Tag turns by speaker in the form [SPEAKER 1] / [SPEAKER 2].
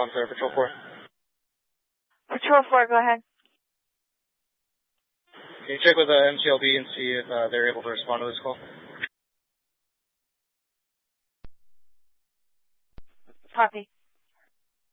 [SPEAKER 1] on for Patrol 4.
[SPEAKER 2] Patrol 4, go ahead.
[SPEAKER 1] Can you check with MTLB and see if they're able to respond to this call?
[SPEAKER 2] Copy.